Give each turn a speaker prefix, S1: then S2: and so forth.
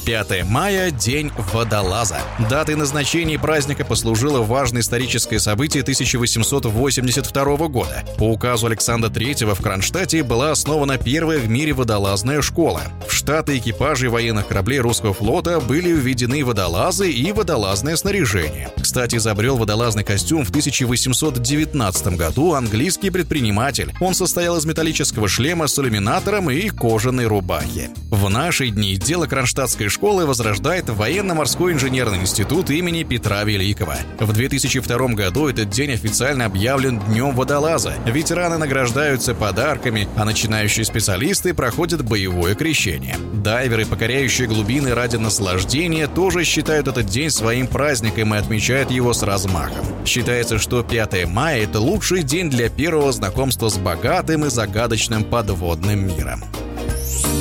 S1: 5 мая – День водолаза. Датой назначения праздника послужило важное историческое событие 1882 года. По указу Александра III в Кронштадте была основана первая в мире водолазная школа. В штаты экипажей военных кораблей русского флота были введены водолазы и водолазное снаряжение. Кстати, изобрел водолазный костюм в 1819 году английский предприниматель. Он состоял из металлического шлема с иллюминатором и кожаной рубахи. В наши дни дело Кронштадтской школы возрождает Военно-морской инженерный институт имени Петра Великого. В 2002 году этот день официально объявлен Днем водолаза. Ветераны награждаются подарками, а начинающие специалисты проходят боевое крещение. Дайверы, покоряющие глубины ради наслаждения, тоже считают этот день своим праздником и отмечают его с размахом. Считается, что 5 мая – это лучший день для первого знакомства с богатым и загадочным подводным миром.